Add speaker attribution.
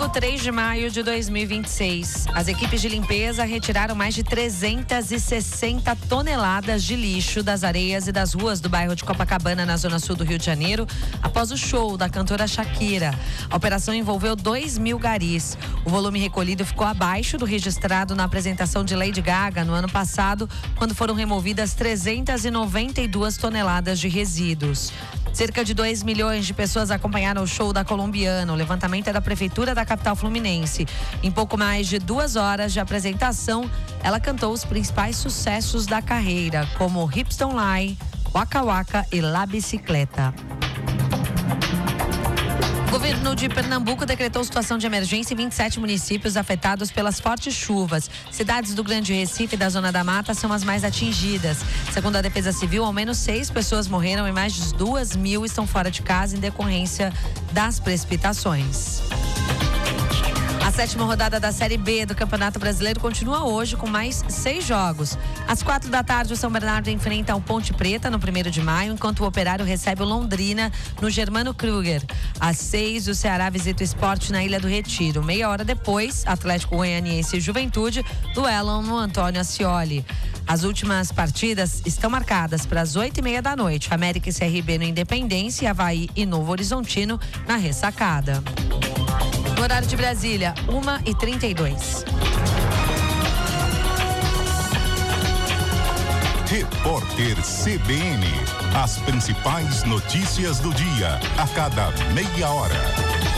Speaker 1: último 3 de maio de 2026, as equipes de limpeza retiraram mais de 360 toneladas de lixo das areias e das ruas do bairro de Copacabana, na zona sul do Rio de Janeiro, após o show da cantora Shakira. A operação envolveu 2.000 garis. O volume recolhido ficou abaixo do registrado na apresentação de Lady Gaga no ano passado, quando foram removidas 392 toneladas de resíduos. Cerca de 2 milhões de pessoas acompanharam o show da colombiana. O levantamento é da Prefeitura da capital fluminense. Em pouco mais de 2 horas de apresentação, ela cantou os principais sucessos da carreira, como Hips Don't Lie, Waka Waka e La Bicicleta. O governo de Pernambuco decretou situação de emergência em 27 municípios afetados pelas fortes chuvas. Cidades do Grande Recife e da Zona da Mata são as mais atingidas. Segundo a Defesa Civil, ao menos 6 pessoas morreram e mais de 2.000 estão fora de casa em decorrência das precipitações. A 7ª rodada da Série B do Campeonato Brasileiro continua hoje com mais 6 jogos. Às 4h, o São Bernardo enfrenta o Ponte Preta no 1º de maio, enquanto o Operário recebe o Londrina no Germano Kruger. Às 6h, o Ceará visita o Sport na Ilha do Retiro. Meia hora depois, Atlético Goianiense e Juventude duelam no Antônio Ascioli. As últimas partidas estão marcadas para as 8h30 da noite. América e CRB no Independência e Avaí e Novo Horizontino na Ressacada. No horário de Brasília, 1h32.
Speaker 2: Repórter CBN. As principais notícias do dia, a cada meia hora.